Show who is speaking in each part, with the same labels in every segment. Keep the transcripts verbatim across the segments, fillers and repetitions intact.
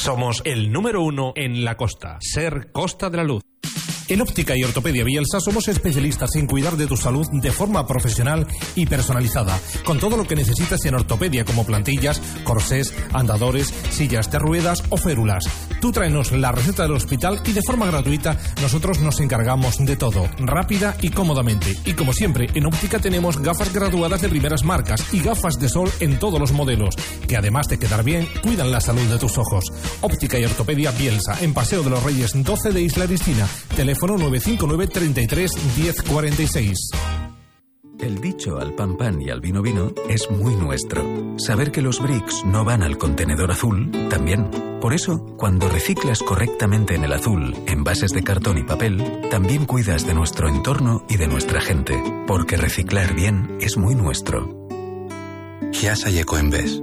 Speaker 1: Somos el número uno en la costa. Ser Costa de la Luz. En Óptica y Ortopedia Bielsa somos especialistas en cuidar de tu salud de forma profesional y personalizada, con todo lo que necesitas en ortopedia como plantillas, corsés, andadores, sillas de ruedas o férulas. Tú tráenos la receta del hospital y de forma gratuita nosotros nos encargamos de todo, rápida y cómodamente. Y como siempre, en Óptica tenemos gafas graduadas de primeras marcas y gafas de sol en todos los modelos, que además de quedar bien, cuidan la salud de tus ojos. Óptica y Ortopedia Bielsa, en Paseo de los Reyes doce de Isla Cristina. Teléfono nueve cinco nueve, treinta y tres, diez cuarenta y seis.
Speaker 2: El dicho al pan pan y al vino vino es muy nuestro. Saber que los bricks no van al contenedor azul, también. Por eso, cuando reciclas correctamente en el azul, envases de cartón y papel, también cuidas de nuestro entorno y de nuestra gente. Porque reciclar bien es muy nuestro.
Speaker 3: Chiasa y Ecoembes.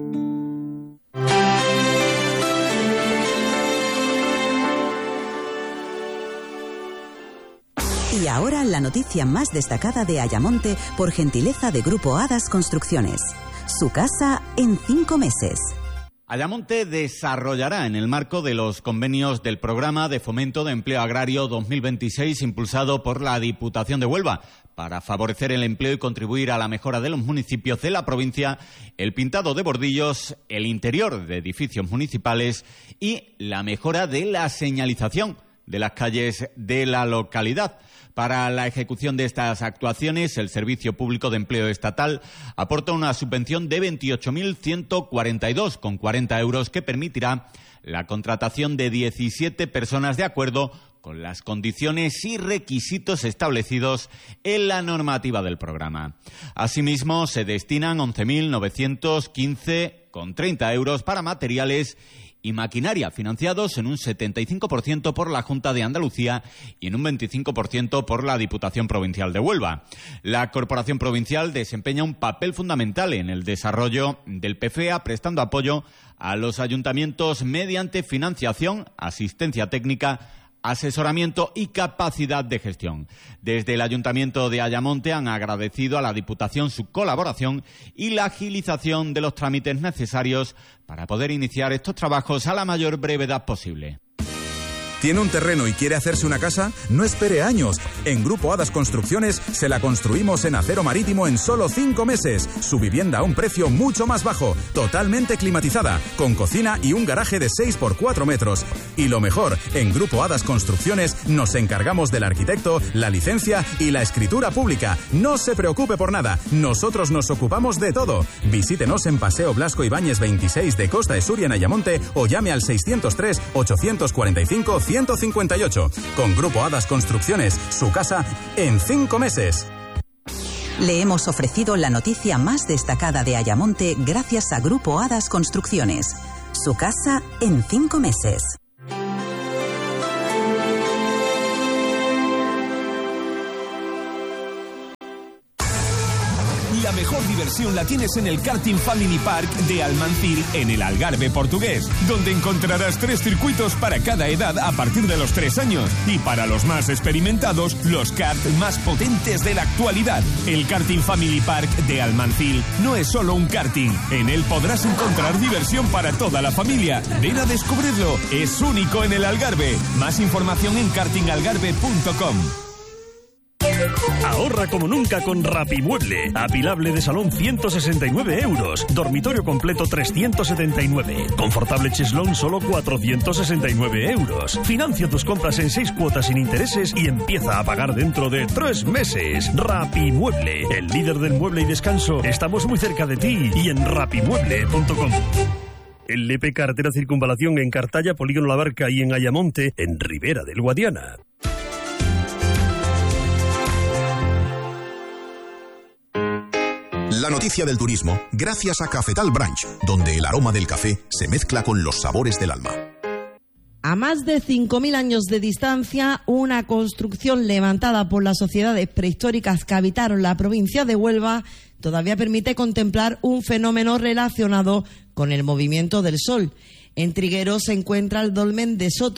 Speaker 4: Y ahora la noticia más destacada de Ayamonte por gentileza de Grupo Hadas Construcciones. Su casa en cinco meses.
Speaker 5: Ayamonte desarrollará en el marco de los convenios del Programa de Fomento de Empleo Agrario dos mil veintiséis impulsado por la Diputación de Huelva para favorecer el empleo y contribuir a la mejora de los municipios de la provincia, el pintado de bordillos, el interior de edificios municipales y la mejora de la señalización de las calles de la localidad. Para la ejecución de estas actuaciones, el Servicio Público de Empleo Estatal aporta una subvención de veintiocho mil ciento cuarenta y dos coma cuarenta euros que permitirá la contratación de diecisiete personas de acuerdo con las condiciones y requisitos establecidos en la normativa del programa. Asimismo, se destinan once mil novecientos quince coma treinta euros para materiales y maquinaria, financiados en un setenta y cinco por ciento por la Junta de Andalucía y en un veinticinco por ciento por la Diputación Provincial de Huelva. La Corporación Provincial desempeña un papel fundamental en el desarrollo del P F E A, prestando apoyo a los ayuntamientos mediante financiación, asistencia técnica, asesoramiento y capacidad de gestión. Desde el Ayuntamiento de Ayamonte han agradecido a la Diputación su colaboración y la agilización de los trámites necesarios para poder iniciar estos trabajos a la mayor brevedad posible.
Speaker 6: ¿Tiene un terreno y quiere hacerse una casa? No espere años. En Grupo Hadas Construcciones se la construimos en acero marítimo en solo cinco meses. Su vivienda a un precio mucho más bajo, totalmente climatizada, con cocina y un garaje de seis por cuatro metros. Y lo mejor, en Grupo Hadas Construcciones nos encargamos del arquitecto, la licencia y la escritura pública. No se preocupe por nada, nosotros nos ocupamos de todo. Visítenos en Paseo Blasco Ibáñez veintiséis de Costa de Suria en Ayamonte o llame al seiscientos tres, ochocientos cuarenta y cinco, ciento cincuenta y ocho. Con Grupo Hadas Construcciones, su casa en cinco meses.
Speaker 4: Le hemos ofrecido la noticia más destacada de Ayamonte gracias a Grupo Hadas Construcciones. Su casa en cinco meses.
Speaker 7: La mejor diversión la tienes en el Karting Family Park de Almancil, en el Algarve portugués, donde encontrarás tres circuitos para cada edad a partir de los tres años y para los más experimentados, los karts más potentes de la actualidad. El Karting Family Park de Almancil no es solo un karting, en él podrás encontrar diversión para toda la familia. Ven a descubrirlo, es único en el Algarve. Más información en karting algarve punto com.
Speaker 8: Ahorra como nunca con Rapimueble. Apilable de salón ciento sesenta y nueve euros. Dormitorio completo trescientos setenta y nueve. Confortable cheslón solo cuatrocientos sesenta y nueve euros. Financia tus compras en seis cuotas sin intereses y empieza a pagar dentro de tres meses. Rapimueble, el líder del mueble y descanso. Estamos muy cerca de ti y en rapimueble punto com. El L P Carretera Circunvalación en Cartaya, Polígono La Barca y en Ayamonte, en Ribera del Guadiana.
Speaker 9: La noticia del turismo, gracias a Cafetal Branch, donde el aroma del café se mezcla con los sabores del alma.
Speaker 10: A más de cinco mil años de distancia, una construcción levantada por las sociedades prehistóricas que habitaron la provincia de Huelva todavía permite contemplar un fenómeno relacionado con el movimiento del Sol. En Trigueros se encuentra el Dolmen de Soto,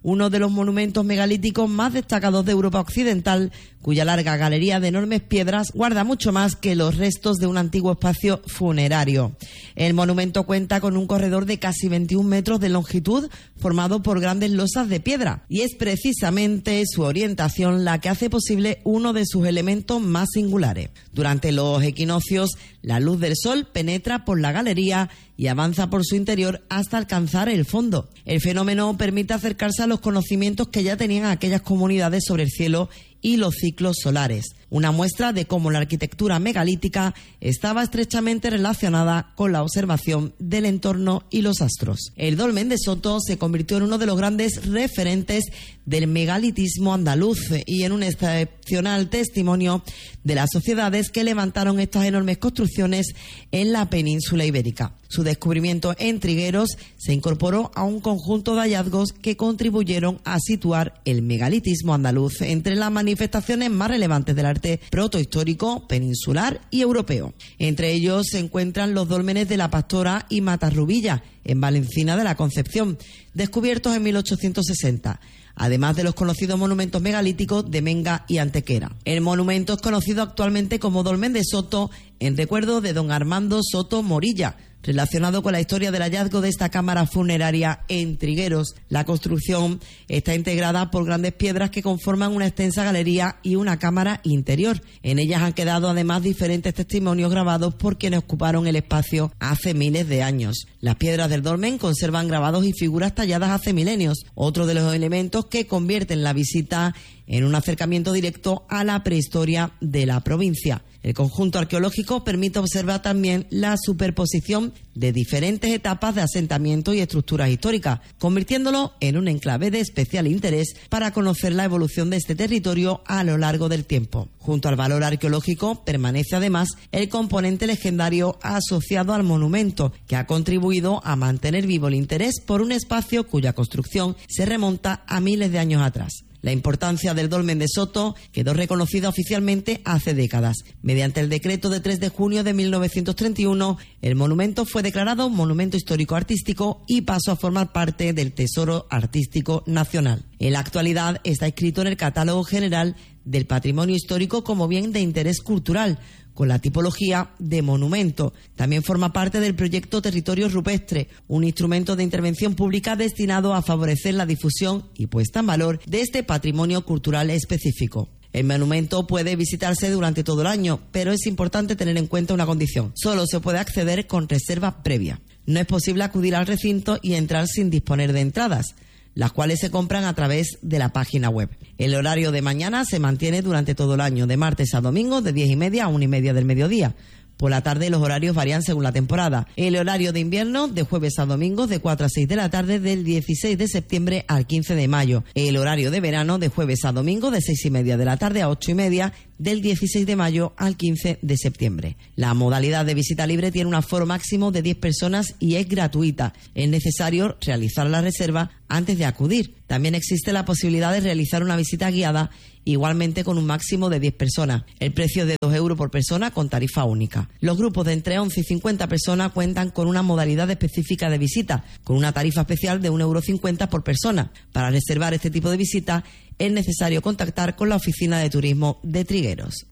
Speaker 10: uno de los monumentos megalíticos más destacados de Europa Occidental, cuya larga galería de enormes piedras guarda mucho más que los restos de un antiguo espacio funerario. El monumento cuenta con un corredor de casi veintiún metros de longitud, formado por grandes losas de piedra, y es precisamente su orientación la que hace posible uno de sus elementos más singulares. Durante los equinoccios, la luz del sol penetra por la galería y avanza por su interior hasta alcanzar el fondo. El fenómeno permite acercarse a los conocimientos que ya tenían aquellas comunidades sobre el cielo y los ciclos solares. Una muestra de cómo la arquitectura megalítica estaba estrechamente relacionada con la observación del entorno y los astros. El dolmen de Soto se convirtió en uno de los grandes referentes del megalitismo andaluz y en un excepcional testimonio de las sociedades que levantaron estas enormes construcciones en la península ibérica. Su descubrimiento en Trigueros se incorporó a un conjunto de hallazgos que contribuyeron a situar el megalitismo andaluz entre las manifestaciones más relevantes del arte protohistórico, peninsular y europeo. Entre ellos se encuentran los dólmenes de La Pastora y Matarrubilla, en Valencina de la Concepción, descubiertos en mil ochocientos sesenta. Además de los conocidos monumentos megalíticos de Menga y Antequera. El monumento es conocido actualmente como Dolmen de Soto, en recuerdo de don Armando Soto Morilla, relacionado con la historia del hallazgo de esta cámara funeraria en Trigueros. La construcción está integrada por grandes piedras que conforman una extensa galería y una cámara interior. En ellas han quedado además diferentes testimonios grabados por quienes ocuparon el espacio hace miles de años. Las piedras del dolmen conservan grabados y figuras talladas hace milenios, otro de los elementos que convierten la visita en un acercamiento directo a la prehistoria de la provincia. El conjunto arqueológico permite observar también la superposición de diferentes etapas de asentamiento y estructuras históricas, convirtiéndolo en un enclave de especial interés para conocer la evolución de este territorio a lo largo del tiempo. Junto al valor arqueológico permanece además el componente legendario asociado al monumento, que ha contribuido a mantener vivo el interés por un espacio cuya construcción se remonta a miles de años atrás. La importancia del dolmen de Soto quedó reconocida oficialmente hace décadas. Mediante el decreto de tres de junio de mil novecientos treinta y uno, el monumento fue declarado Monumento Histórico Artístico y pasó a formar parte del Tesoro Artístico Nacional. En la actualidad está inscrito en el Catálogo General del Patrimonio Histórico como bien de interés cultural, con la tipología de monumento. También forma parte del proyecto Territorio Rupestre, un instrumento de intervención pública destinado a favorecer la difusión y puesta en valor de este patrimonio cultural específico. El monumento puede visitarse durante todo el año, pero es importante tener en cuenta una condición. Solo se puede acceder con reserva previa. No es posible acudir al recinto y entrar sin disponer de entradas, las cuales se compran a través de la página web. El horario de mañana se mantiene durante todo el año, de martes a domingo, de diez y media a una y media del mediodía. Por la tarde los horarios varían según la temporada. El horario de invierno de jueves a domingo de cuatro a seis de la tarde del dieciséis de septiembre al quince de mayo. El horario de verano de jueves a domingo de seis y media de la tarde a ocho y media del dieciséis de mayo al quince de septiembre. La modalidad de visita libre tiene un aforo máximo de diez personas y es gratuita. Es necesario realizar la reserva antes de acudir. También existe la posibilidad de realizar una visita guiada, igualmente con un máximo de diez personas. El precio es de dos euros por persona con tarifa única. Los grupos de entre once y cincuenta personas cuentan con una modalidad específica de visita, con una tarifa especial de un euro cincuenta por persona. Para reservar este tipo de visita es necesario contactar con la Oficina de Turismo de Trigueros.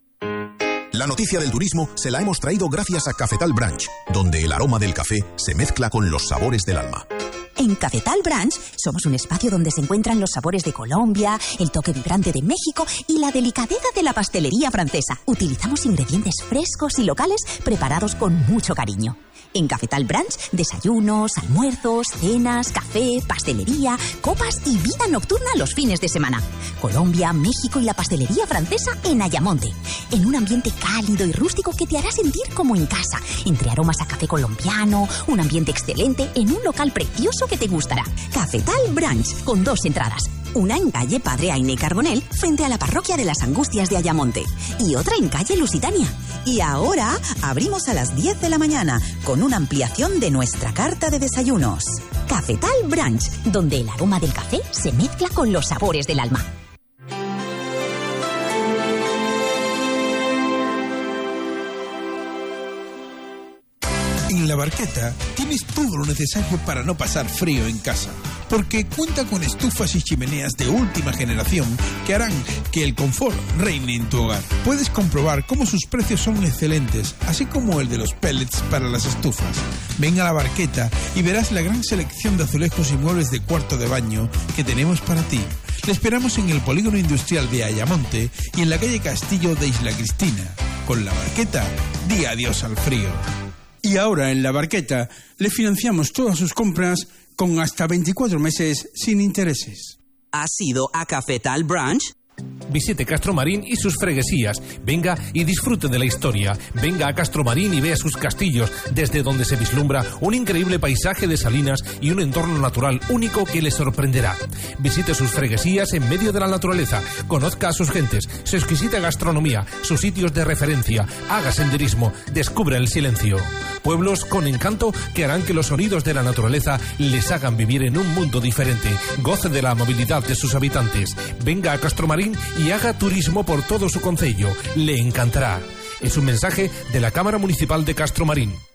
Speaker 9: La noticia del turismo se la hemos traído gracias a Cafetal Branch, donde el aroma del café se mezcla con los sabores del alma.
Speaker 11: En Cafetal Branch somos un espacio donde se encuentran los sabores de Colombia, el toque vibrante de México y la delicadeza de la pastelería francesa. Utilizamos ingredientes frescos y locales preparados con mucho cariño. En Cafetal Branch, desayunos, almuerzos, cenas, café, pastelería, copas y vida nocturna los fines de semana. Colombia, México y la pastelería francesa en Ayamonte. En un ambiente cálido y rústico que te hará sentir como en casa. Entre aromas a café colombiano, un ambiente excelente en un local precioso que te gustará. Cafetal Branch, con dos entradas. Una en calle Padre Aine Carbonell, frente a la parroquia de las Angustias de Ayamonte. Y otra en calle Lusitania.
Speaker 4: Y ahora abrimos a las diez de la mañana, con una ampliación de nuestra carta de desayunos.
Speaker 11: Cafetal Branch, donde el aroma del café se mezcla con los sabores del alma.
Speaker 12: En La Barqueta tienes todo lo necesario para no pasar frío en casa, porque cuenta con estufas y chimeneas de última generación que harán que el confort reine en tu hogar. Puedes comprobar cómo sus precios son excelentes, así como el de los pellets para las estufas. Ven a La Barqueta y verás la gran selección de azulejos y muebles de cuarto de baño que tenemos para ti. Le esperamos en el polígono industrial de Ayamonte y en la calle Castillo de Isla Cristina. Con La Barqueta, di adiós al frío.
Speaker 13: Y ahora en La Barqueta le financiamos todas sus compras con hasta veinticuatro meses sin intereses.
Speaker 14: ¿Has ido a Cafetal Branch?
Speaker 1: Visite Castromarín y sus freguesías. Venga y disfrute de la historia. Venga a Castromarín y vea sus castillos, desde donde se vislumbra un increíble paisaje de salinas y un entorno natural único que le sorprenderá. Visite sus freguesías en medio de la naturaleza. Conozca a sus gentes, su exquisita gastronomía, sus sitios de referencia. Haga senderismo. Descubra el silencio. Pueblos con encanto que harán que los sonidos de la naturaleza les hagan vivir en un mundo diferente. Goce de la movilidad de sus habitantes. Venga a Castromarín y haga turismo por todo su concello. Le encantará. Es un mensaje de la Cámara Municipal de Castromarín.